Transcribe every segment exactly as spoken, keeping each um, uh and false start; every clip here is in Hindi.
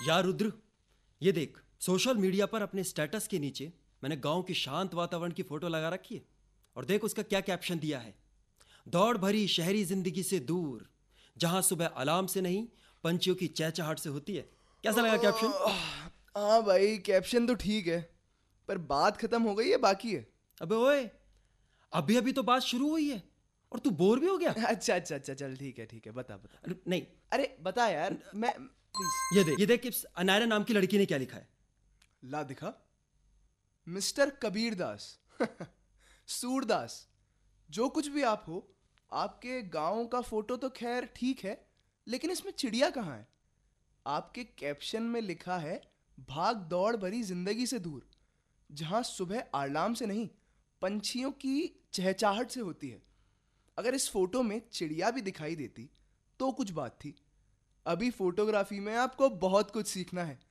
यार रुद्र, ये देख, सोशल मीडिया पर अपने स्टेटस के नीचे मैंने गांव की शांत वातावरण की फोटो लगा रखी है। और देख उसका क्या कैप्शन दिया है। दौड़ भरी शहरी जिंदगी से दूर, जहां सुबह अलार्म से नहीं पंछियों की चहचहाट से होती है। कैसा लगा कैप्शन? हाँ भाई, कैप्शन तो ठीक है, पर बात खत्म हो गई है बाकी है। अबे ओए, अभी अभी तो बात शुरू हुई है और तू बोर भी हो गया। अच्छा अच्छा अच्छा, चल ठीक है ठीक है, बता बता। अरे, नहीं, अरे बता यार, मैं प्लीज। ये देख ये देख इस अनायरा नाम की लड़की ने क्या लिखा है। ला दिखा। मिस्टर कबीर दास सूरदास, जो कुछ भी आप हो, आपके गांव का फोटो तो खैर ठीक है, लेकिन इसमें चिड़िया कहाँ है? आपके कैप्शन में लिखा है भाग दौड़ भरी जिंदगी से दूर, जहां सुबह अलार्म से नहीं पंछियों की चहचहाट से होती है। अगर इस फोटो में चिड़िया भी दिखाई देती तो कुछ बात थी। अभी फोटोग्राफी में आपको बहुत कुछ सीखना है।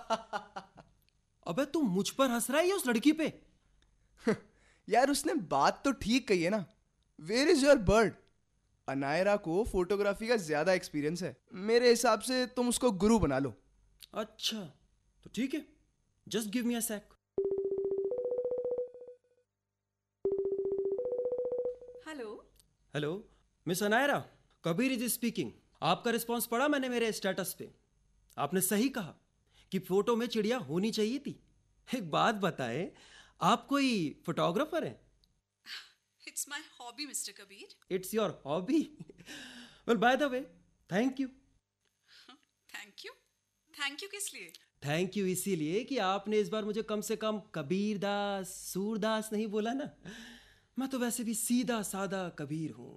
अबे तू मुझ पर हंस रहा है या उस लड़की पे? यार उसने बात तो ठीक कही है ना। Where is your bird? Anaira को फोटोग्राफी का ज्यादा एक्सपीरियंस है, मेरे हिसाब से तुम उसको गुरु बना लो। अच्छा तो ठीक है, just give me a sec. Hello hello miss Anaira, Kabir is speaking. आपका रिस्पांस पढ़ा मैंने मेरे स्टेटस पे। आपने सही कहा कि फोटो में चिड़िया होनी चाहिए थी। एक बात बताएं, आप कोई फोटोग्राफर हैं? It's my hobby mister Kabir. It's your hobby? Well by the way, thank you. Thank you? Thank you किस लिए? थैंक यू इसीलिए कि आपने इस बार मुझे कम से कम कबीर दास सूरदास नहीं बोला ना। मैं तो वैसे भी सीधा सादा कबीर हूँ।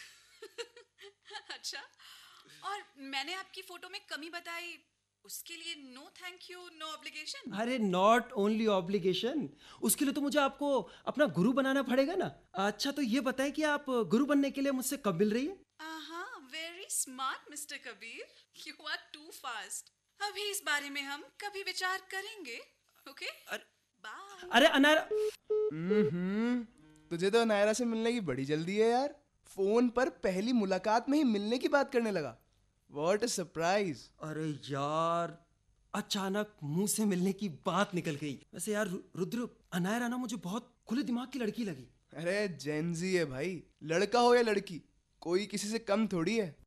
अच्छा, और मैंने आपकी फोटो में कमी बताई, उसके लिए no thank you, no obligation. अरे नॉट ओनली ऑब्लिगेशन, उसके लिए तो मुझे आपको अपना गुरु बनाना पड़ेगा ना। अच्छा तो ये बताएं कि आप गुरु बनने के लिए मुझसे कब मिल रही है? हाँ, very smart mister Kabir, you are to fast. अभी इस बारे में हम कभी विचार करेंगे। ओके अरे, बाय। अरे अनायरा, हम्म तुझे तो अनायरा से मिलने की बड़ी जल्दी है यार। फोन पर पहली मुलाकात में ही मिलने की बात करने लगा। What a surprise. अरे यार, अचानक मुंह से मिलने की बात निकल गई। वैसे यार रु- रुद्र, अनायरा ना मुझे बहुत खुले दिमाग की लड़की लगी। अरे जेनजी है भाई, लड़का हो या लड़की, कोई किसी से कम थोड़ी है।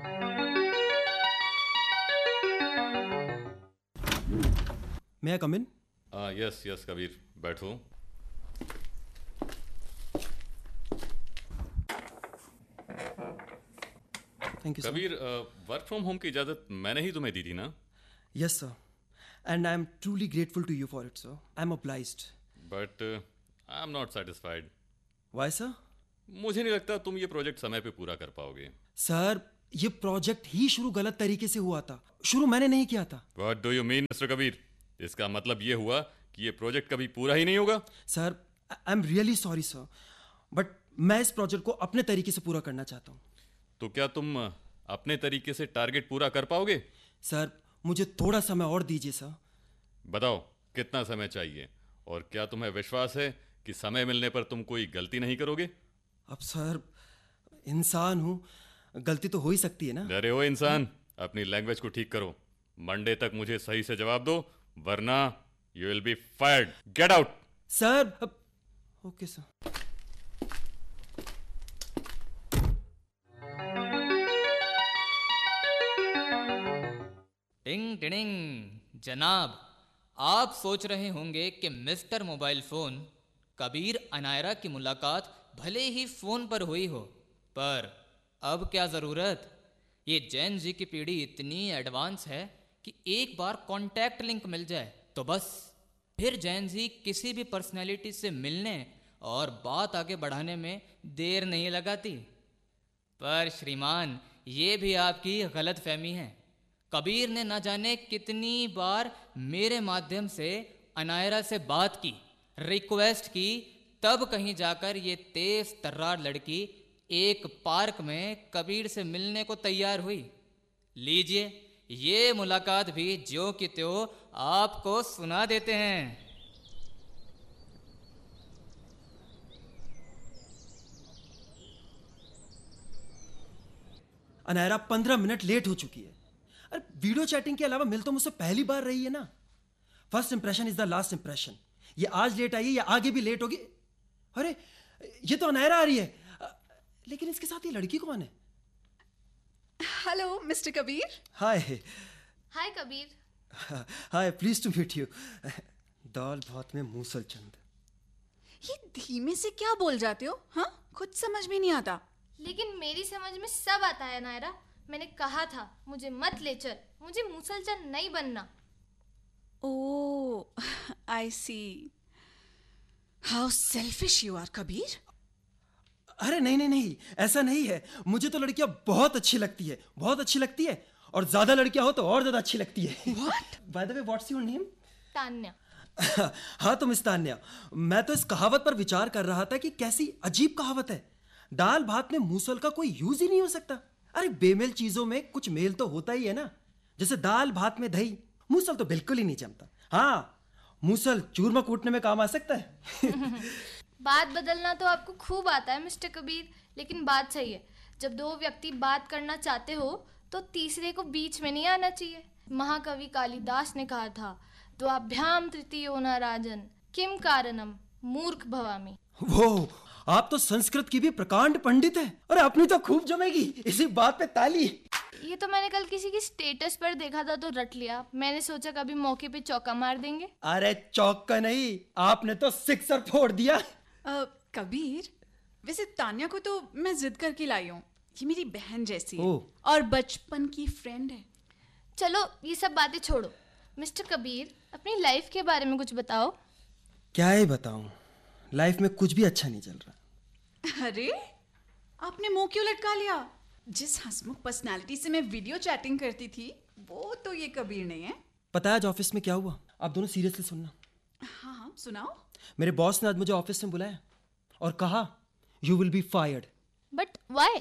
मैं कम इन? यस यस कबीर, बैठो। Thank you Kabir, work from home की इजाजत मैंने ही तुम्हें दी थी ना? Yes sir, and I am truly grateful to you for it sir. I am obliged। But I am not satisfied. Why sir? मुझे नहीं लगता तुम ये प्रोजेक्ट समय पे पूरा कर पाओगे। सर, ये प्रोजेक्ट ही शुरू गलत तरीके से हुआ था। शुरू मैंने नहीं किया था। What do you mean mister Kabir? इसका मतलब ये हुआ कि ये प्रोजेक्ट कभी पूरा ही नहीं होगा? Sir, I am really sorry sir, but मैं इस प्रोजेक्ट को अपने तरीके से पूरा करना चाहता हूँ। तो क्या तुम अपने तरीके से टारगेट पूरा कर पाओगे? सर, मुझे थोड़ा समय और दीजिए सर। बताओ कितना समय चाहिए, और क्या तुम्हें विश्वास है कि समय मिलने पर तुम कोई गलती नहीं करोगे? अब सर, इंसान हूँ, गलती तो हो ही सकती है ना। डरे हो इंसान, अपनी लैंग्वेज को ठीक करो। मंडे तक मुझे सही से जवाब दो, वरना you will be fired. Get out. Sir, अब ओके सर। टिंग टिंग जनाब, आप सोच रहे होंगे कि mister mobile phone Kabir Anaira की मुलाकात भले ही फोन पर हुई हो, पर अब क्या ज़रूरत। ये जैन जी की पीढ़ी इतनी एडवांस है कि एक बार कांटेक्ट लिंक मिल जाए तो बस, फिर जैन जी किसी भी पर्सनैलिटी से मिलने और बात आगे बढ़ाने में देर नहीं लगाती। पर श्रीमान, ये भी आपकी गलत फहमी है। कबीर ने न जाने कितनी बार मेरे माध्यम से अनायरा से बात की, रिक्वेस्ट की, तब कहीं जाकर ये तेज तर्रार लड़की एक पार्क में कबीर से मिलने को तैयार हुई। लीजिए, ये मुलाकात भी ज्यों की त्यों आपको सुना देते हैं। अनायरा पंद्रह मिनट लेट हो चुकी है। अरे वीडियो चैटिंग के अलावा मिल तो मुझसे पहली बार रही है ना। First impression is the last impression. ये आज लेट आई है या आगे भी लेट होगी। अरे ये तो अनायरा आ रही है, लेकिन इसके साथ ये लड़की कौन है? Hello mister Kabir. Hi. Hi Kabir. Hi, please to meet you. दाल भात में मूसल चंद। ये धीमे से क्या बोल जाते हो? हाँ, कुछ समझ में नहीं आता। लेकिन मेरी समझ में सब आता है नायरा। मैंने कहा था मुझे मत ले चल, मुझे मुसलचंद नहीं बनना। ओह, आई सी। How selfish you are Kabir. अरे नहीं नहीं नहीं, ऐसा नहीं है। मुझे तो लड़कियां बहुत अच्छी लगती है, बहुत अच्छी लगती है, और ज्यादा लड़कियां हो तो और ज्यादा अच्छी लगती है। What? By the way, what's your name? Tanya. हाँ तो मिस तान्या, मैं तो इस कहावत पर विचार कर रहा था कि कैसी अजीब कहावत है। दाल भात में मूसल का कोई यूज ही नहीं हो सकता। अरे बेमेल चीजों में कुछ मेल तो होता ही है ना। जैसे दाल भात में दही, मूसल तो बिल्कुल ही नहीं जमता। हाँ, मूसल चूरमा कूटने में काम आ सकता है। बात बदलना तो आपको खूब आता है मिस्टर कबीर, लेकिन बात सही है, जब दो व्यक्ति बात करना चाहते हो तो तीसरे को बीच में नहीं आना चाहिए। महाकवि कालिदास ने कहा था, द्वाभ्याम तृतीयो न राजन किम कारणम मूर्ख भवामि। वो आप तो संस्कृत की भी प्रकांड पंडित है। अरे अपनी तो खूब जमेगी, इसी बात पे ताली। ये तो मैंने कल किसी की स्टेटस पर देखा था तो रट लिया। मैंने सोचा कभी मौके पे चौका मार देंगे। अरे चौका नहीं, आपने तो सिक्सर फोड़ दिया। uh, कबीर, वैसे तान्या को तो मैं जिद करके लाई हूँ। ये मेरी बहन जैसी है और बचपन की फ्रेंड है। चलो ये सब बातें छोड़ो। मिस्टर कबीर, अपनी लाइफ के बारे में कुछ बताओ। क्या ही बताऊं, लाइफ में कुछ भी अच्छा नहीं चल रहा। अरे आपने मुंह क्यों लटका लिया? जिस हंसमुख पर्सनालिटी से मैं वीडियो चैटिंग करती थी वो तो ये कबीर नहीं है। पता है आज ऑफिस में क्या हुआ? आप दोनों सीरियसली सुनना। हाँ हाँ सुनाओ। मेरे बॉस ने आज मुझे ऑफिस में बुलाया और कहा you will be fired. But why?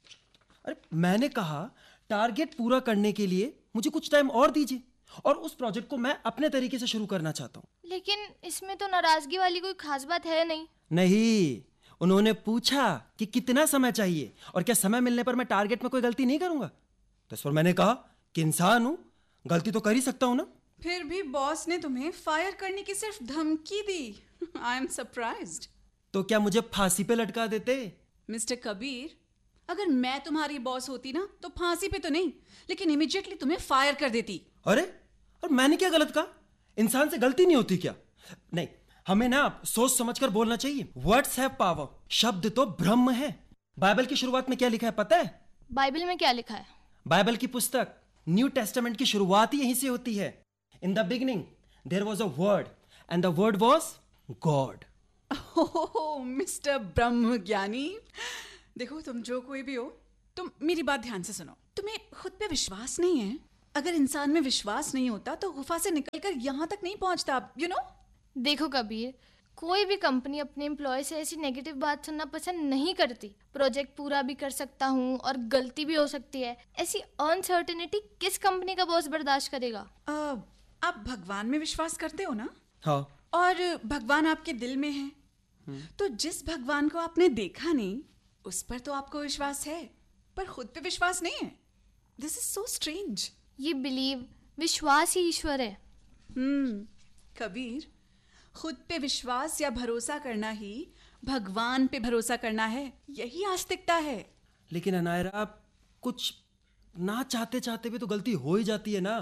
अरे मैंने कहा टारगेट पूरा करने के लिए मुझे कुछ टाइम और दीजिए, और उस प्रोजेक्ट को मैं अपने तरीके से शुरू करना चाहता हूँ। लेकिन इसमें तो नाराजगी वाली कोई खास बात है नहीं। नहीं, उन्होंने पूछा कि कितना समय चाहिए और क्या समय मिलने पर मैं टारगेट में कोई गलती नहीं करूंगा। तो इस पर मैंने कहा कि इंसान हूं, गलती तो कर ही सकता हूं ना। फिर भी बॉस ने तुम्हें फायर करने की सिर्फ धमकी दी। I am surprised. तो क्या मुझे फांसी पे लटका देते? मिस्टर कबीर, अगर मैं तुम्हारी बॉस होती ना तो फांसी पे तो नहीं, लेकिन इमीडिएटली तुम्हें फायर कर देती। अरे, और मैंने क्या गलत कहा? इंसान से गलती नहीं होती क्या? नहीं, हमें ना सोच समझकर बोलना चाहिए। Words have power. शब्द तो ब्रह्म है। बाइबल की शुरुआत में क्या लिखा है पता है? बाइबल में क्या लिखा है? बाइबल की पुस्तक न्यू टेस्टामेंट की शुरुआत ही यहीं से होती है। In the beginning there was a word and the word was God. Oh mister ब्रह्म ज्ञानी, देखो तुम जो कोई भी हो, तुम मेरी बात ध्यान से सुनो। तुम्हें खुद पे विश्वास नहीं है? अगर इंसान में विश्वास नहीं होता तो गुफा से निकलकर यहाँ तक नहीं पहुंचता, यू नो। देखो कबीर, कोई भी कंपनी अपने एम्प्लॉय से ऐसी नेगेटिव बात सुनना पसंद नहीं करती। प्रोजेक्ट पूरा भी कर सकता हूँ और गलती भी हो सकती है, ऐसी अनसर्टेनिटी किस कंपनी का बॉस बर्दाश्त करेगा? uh, आप भगवान में विश्वास करते हो ना? हाँ। और भगवान आपके दिल में है, तो जिस भगवान को आपने देखा नहीं उस पर तो आपको विश्वास है, पर खुद पे विश्वास नहीं है। This is so strange. ये बिलीव, विश्वास ही ईश्वर है। हम्म कबीर, खुद पे विश्वास या भरोसा करना ही भगवान पे भरोसा करना है, यही आस्तिकता है। लेकिन अनायरा, कुछ ना चाहते चाहते भी तो गलती हो ही जाती है ना।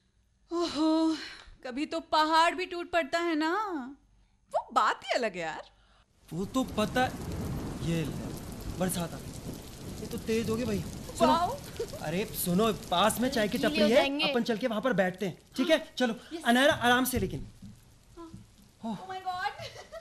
ओहो, कभी तो पहाड़ भी टूट पड़ता है ना, वो बात ही अलग है यार। वो तो पता। ये ले, बरसात आ गई। ये तो तेज हो गई भाई। सुनो, अरे सुनो, पास में चाय की गीले टपरी हो है, जाएंगे। अपन चल के वहां पर बैठते हैं, ठीक है? चलो अनायरा, आराम से। लेकिन Oh my God!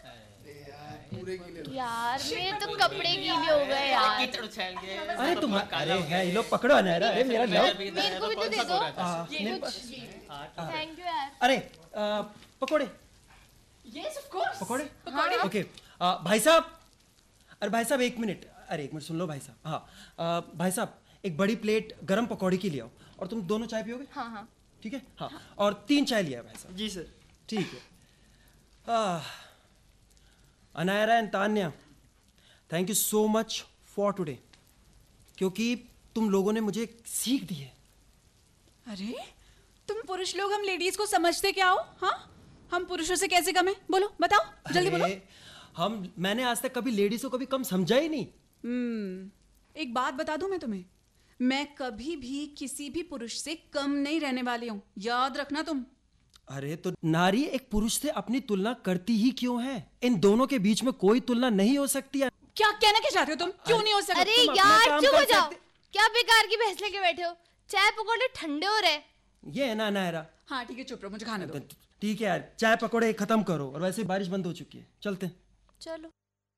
यार मेरे तो कपड़े गीले हो गए यार। अरे तुम, अरे है ये लोग, पकड़ो अनायरा। अरे मेरा लव। मेरे को भी तो दे दो। हाँ, नहीं, थैंक यू यार। अरे आ, पकोड़े Yes, of course. पकोड़े हाँ। ओके। आ, भाई साहब, अरे भाई साहब एक मिनट, अरे एक मिनट सुन लो भाई साहब। हाँ आ, भाई साहब, एक बड़ी प्लेट गरम पकौड़ी की ले आओ, और तुम दोनों चाय पियोगे? हाँ हाँ ठीक है। हाँ, और तीन चाय लिया भाई साहब। जी सर। ठीक है। आह, Anaira and Tanya, thank you so much for today, क्योंकि तुम लोगों ने मुझे एक सीख दी है। अरे तुम पुरुष लोग हम लेडीज को समझते क्या हो? हाँ, हम पुरुषों से कैसे कम है? बोलो, बताओ, जल्दी बोलो। हम मैंने आज तक कभी लेडीज को कभी कम समझा ही नहीं। हम्म, एक बात बता दूं मैं तुम्हें, मैं कभी भी किसी भी पुरुष से कम नहीं रहने वाली हूँ, याद रखना तुम। अरे तो नारी एक पुरुष से अपनी तुलना करती ही क्यों है? इन दोनों के बीच में कोई तुलना नहीं हो सकती है। क्या कहना क्या चाहते हो तुम? क्यों नहीं हो सकती? अरे यार चुप हो जाओ, क्या बेकार की बहस लेके बैठे हो? चाय पकौड़े ठंडे हो रहे। ये है ना नायरा। हाँ ठीक है, चुप रहो, मुझे खाने दो। ठीक है यार, चाय पकौड़े खत्म करो, और वैसे बारिश बंद हो चुकी है, चलते हैं। चलो।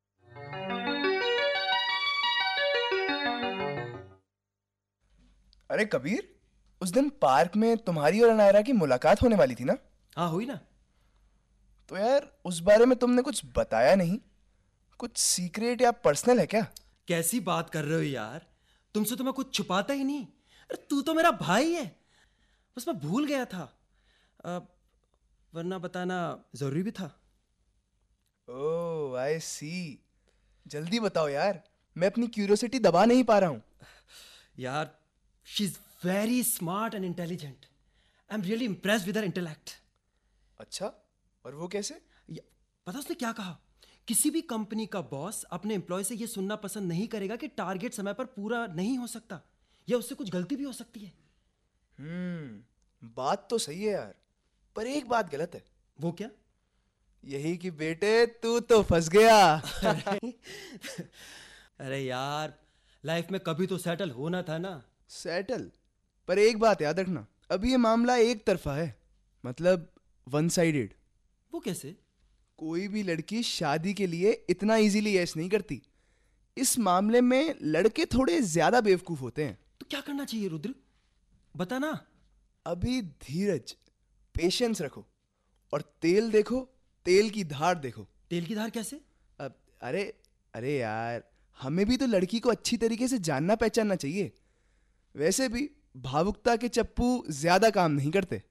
अरे कबीर, उस दिन पार्क में तुम्हारी और अनायरा की मुलाकात होने वाली थी ना? हाँ हुई ना। तो यार उस बारे में तुमने कुछ बताया नहीं। कुछ सीक्रेट या पर्सनल है क्या? कैसी बात कर रहे हो यार, तुमसे तो मैं कुछ छुपाता ही नहीं। अरे तू तो मेरा भाई है, बस मैं भूल गया था, अब वरना बताना जरूरी भी था। ओह आई सी। जल्दी बताओ यार, मैं अपनी क्यूरियोसिटी दबा नहीं पा रहा हूँ। यार she is very smart and intelligent. I am really impressed with her intellect. अच्छा, और वो कैसे? पता उसने क्या कहा? किसी भी कंपनी का बॉस अपने एम्प्लॉय से यह सुनना पसंद नहीं करेगा कि टारगेट समय पर पूरा नहीं हो सकता, या उससे कुछ गलती भी हो सकती है। हम्म, बात तो सही है यार, पर एक बात गलत है। वो क्या? यही कि बेटे तू तो फंस गया। अरे, अरे यार, लाइफ में कभी तो सेटल होना था ना। सेटल? पर एक बात याद रखना, अभी ये मामला एक तरफा है, मतलब वन साइडेड। वो कैसे? कोई भी लड़की शादी के लिए इतना इजीली यस नहीं करती। इस मामले में लड़के थोड़े ज्यादा बेवकूफ होते हैं। तो क्या करना चाहिए रुद्र, बता ना। अभी धीरज, पेशेंस रखो, और तेल देखो, तेल की धार देखो। तेल की धार कैसे? अब अरे अरे यार, हमें भी तो लड़की को अच्छी तरीके से जानना पहचानना चाहिए। वैसे भी भावुकता के चप्पू ज्यादा काम नहीं करते।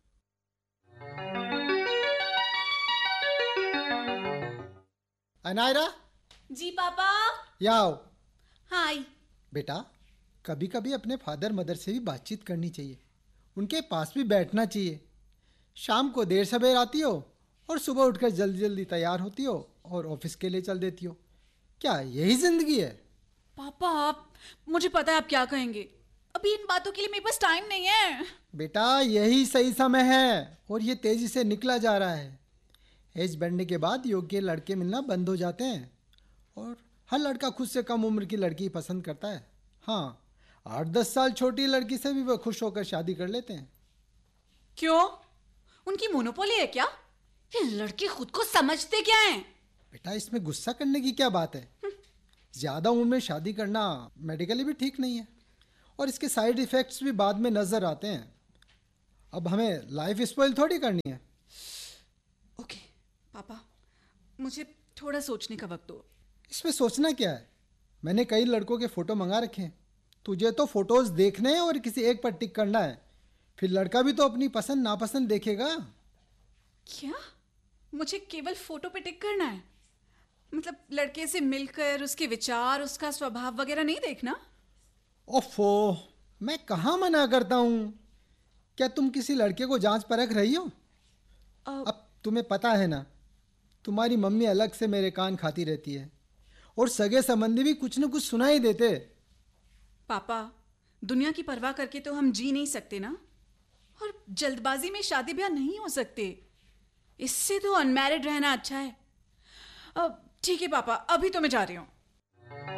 अनायरा, जी पापा। यहाँ आओ। हाय। बेटा, कभी कभी अपने फादर मदर से भी बातचीत करनी चाहिए, उनके पास भी बैठना चाहिए। शाम को देर सवेर आती हो और सुबह उठकर जल्दी जल्दी तैयार होती हो और ऑफिस के लिए चल देती हो। क्या यही जिंदगी है? पापा आप, मुझे पता है आप क्या कहेंगे, अभी इन बातों के लिए मेरे पास टाइम नहीं है। बेटा यही सही समय है, और ये तेजी से निकला जा रहा है। एज बढ़ने के बाद योग्य लड़के मिलना बंद हो जाते हैं, और हर लड़का खुद से कम उम्र की लड़की पसंद करता है। हाँ, आठ दस साल छोटी लड़की से भी वह खुश होकर शादी कर लेते हैं। क्यों? उनकी मोनोपोली है क्या? ये लड़के खुद को समझते क्या हैं? बेटा इसमें गुस्सा करने की क्या बात है? ज्यादा उम्र में शादी करना मेडिकली भी ठीक नहीं है, और इसके साइड इफेक्ट्स भी बाद में नजर आते हैं। अब हमें लाइफ स्पॉइल थोड़ी करनी है। ओके पापा, मुझे थोड़ा सोचने का वक्त दो। इसमें सोचना क्या है? मैंने कई लड़कों के फोटो मंगा रखे हैं, तुझे तो फोटोज देखने हैं और किसी एक पर टिक करना है। फिर लड़का भी तो अपनी पसंद नापसंद देखेगा। क्या? मुझे केवल फोटो पे टिक करना है? मतलब लड़के से मिलकर उसके विचार, उसका स्वभाव वगैरह नहीं देखना? ओफो, मैं कहाँ मना करता हूँ। क्या तुम किसी लड़के को जांच परख रही हो? अब, अब तुम्हें पता है ना, तुम्हारी मम्मी अलग से मेरे कान खाती रहती है, और सगे संबंधी भी कुछ न कुछ सुना ही देते। पापा, दुनिया की परवाह करके तो हम जी नहीं सकते ना, और जल्दबाजी में शादी ब्याह नहीं हो सकते। इससे तो अनमैरिड रहना अच्छा है। अब ठीक है पापा, अभी तो मैं जा रही हूँ।